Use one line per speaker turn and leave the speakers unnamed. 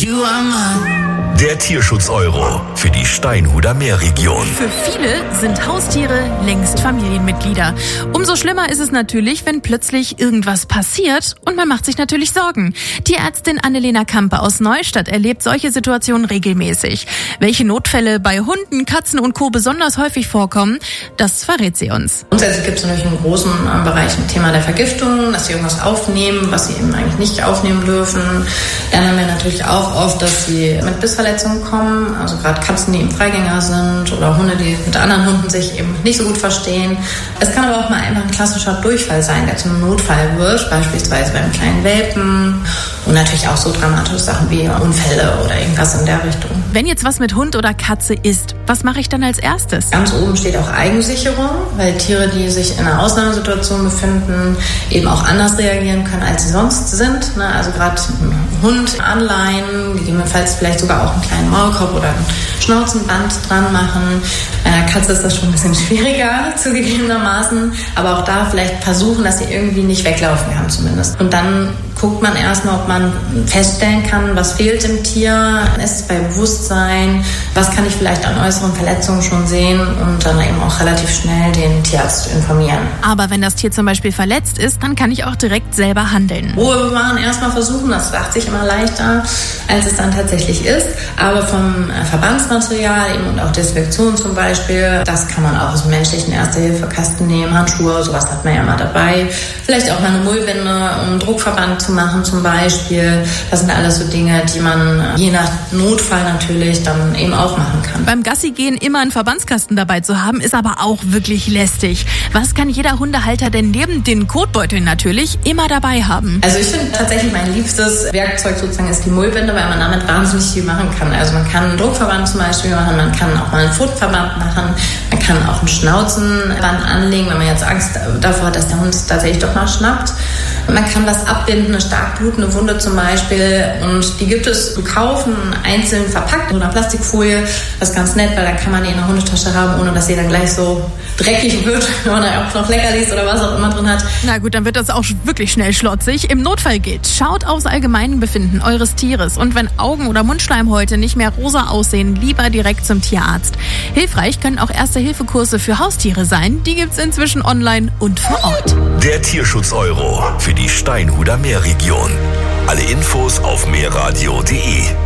You are mine.
Der Tierschutz-Euro für die Steinhuder Meerregion.
Für viele sind Haustiere längst Familienmitglieder. Umso schlimmer ist es natürlich, wenn plötzlich irgendwas passiert und man macht sich natürlich Sorgen. Tierärztin Annelena Kampe aus Neustadt erlebt solche Situationen regelmäßig. Welche Notfälle bei Hunden, Katzen und Co. besonders häufig vorkommen, das verrät sie uns.
Grundsätzlich gibt es natürlich einen großen Bereich im Thema der Vergiftung, dass sie irgendwas aufnehmen, was sie eben eigentlich nicht aufnehmen dürfen. Dann haben wir natürlich auch oft, dass sie mit Bissverletzungen kommen, also gerade Katzen, die eben Freigänger sind oder Hunde, die mit anderen Hunden sich eben nicht so gut verstehen. Es kann aber auch mal einfach ein klassischer Durchfall sein, der zum Notfall wird, beispielsweise beim kleinen Welpen und natürlich auch so dramatische Sachen wie Unfälle oder irgendwas in der Richtung.
Wenn jetzt was mit Hund oder Katze ist, was mache ich dann als erstes?
Ganz oben steht auch Eigensicherung, weil Tiere, die sich in einer Ausnahmesituation befinden, eben auch anders reagieren können, als sie sonst sind. Also gerade ein Hund anleihen, gegebenenfalls vielleicht sogar auch einen kleinen Maulkorb oder ein Schnauzenband dran machen. Bei einer Katze ist das schon ein bisschen schwieriger, zugegebenermaßen. Aber auch da vielleicht versuchen, dass sie irgendwie nicht weglaufen kann zumindest. Und dann guckt man erstmal, ob man feststellen kann, was fehlt dem Tier, ist es bei Bewusstsein, was kann ich vielleicht an äußeren Verletzungen schon sehen und dann eben auch relativ schnell den Tierarzt informieren.
Aber wenn das Tier zum Beispiel verletzt ist, dann kann ich auch direkt selber handeln.
Ruhe bewahren, erstmal versuchen, das macht sich immer leichter, als es dann tatsächlich ist. Aber vom Verbandsmaterial eben und auch Desinfektion zum Beispiel, das kann man auch aus dem menschlichen Erste-Hilfe-Kasten nehmen, Handschuhe, sowas hat man ja immer dabei. Vielleicht auch mal eine Mullbinde, um einen Druckverband zu machen zum Beispiel. Das sind alles so Dinge, die man je nach Notfall natürlich dann eben auch machen kann.
Beim Gassi-Gehen immer einen Verbandskasten dabei zu haben, ist aber auch wirklich lästig. Was kann jeder Hundehalter denn neben den Kotbeuteln natürlich immer dabei haben?
Also ich finde tatsächlich mein liebstes Werkzeug sozusagen ist die Mullbinde, weil man damit wahnsinnig viel machen kann. Also man kann einen Druckverband zum Beispiel machen, man kann auch mal einen Pfotenverband machen, man kann auch ein Schnauzenband anlegen, wenn man jetzt Angst davor hat, dass der Hund tatsächlich doch mal schnappt. Man kann was abbinden, eine stark blutende Wunde zum Beispiel, und die gibt es zu kaufen, einzeln verpackt in einer Plastikfolie. Das ist ganz nett, weil dann kann man die in der Hundetasche haben, ohne dass sie dann gleich so dreckig wird, wenn man da auch noch Leckerlis oder was auch immer drin hat.
Na gut, dann wird das auch wirklich schnell schlotzig. Im Notfall gilt, schaut aufs allgemeine Befinden eures Tieres und wenn Augen- oder Mundschleimhäute nicht mehr rosa aussehen, lieber direkt zum Tierarzt. Hilfreich können auch Erste-Hilfe-Kurse für Haustiere sein. Die gibt's inzwischen online und vor Ort.
Der Tierschutz-Euro für die Steinhuder Meerregion. Alle Infos auf meerradio.de.